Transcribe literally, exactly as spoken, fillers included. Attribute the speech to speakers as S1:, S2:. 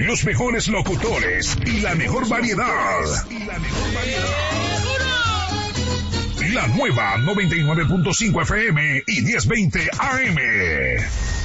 S1: los mejores locutores y la mejor variedad. Y la mejor variedad. La nueva noventa y nueve punto cinco F M y diez veinte A M.